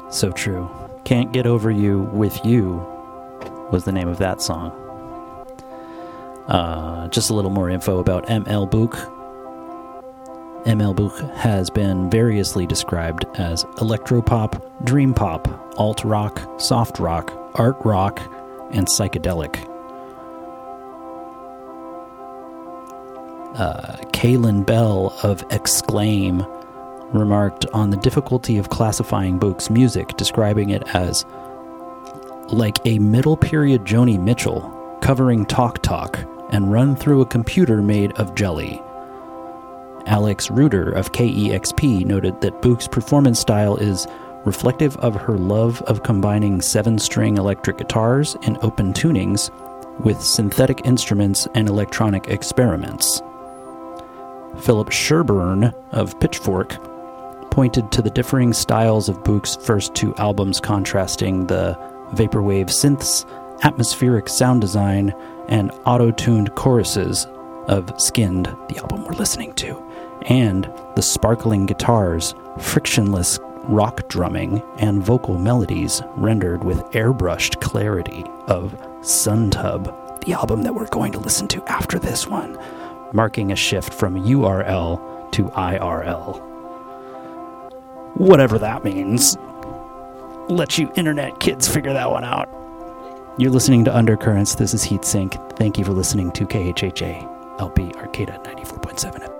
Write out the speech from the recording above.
So true. Can't Get Over You With You was the name of that song. Just a little more info about ML Book. ML Book has been variously described as electropop, dream pop, alt rock, soft rock, art rock, and psychedelic. Kaylin Bell of Exclaim remarked on the difficulty of classifying Book's music, describing it as like a middle period Joni Mitchell covering Talk Talk and run through a computer made of jelly. Alex Reuter of KEXP noted that Book's performance style is reflective of her love of combining 7-string electric guitars and open tunings with synthetic instruments and electronic experiments. Philip Sherburne of Pitchfork pointed to the differing styles of Book's first 2 albums, contrasting the vaporwave synths, atmospheric sound design, and auto-tuned choruses of Skinned, the album we're listening to, and the sparkling guitars, frictionless rock drumming, and vocal melodies rendered with airbrushed clarity of Suntub, the album that we're going to listen to after this one, marking a shift from URL to IRL. Whatever that means. Let you internet kids figure that one out. You're listening to Undercurrents. This is Heatsink. Thank you for listening to KHHA LP Arcata 94.7 FM.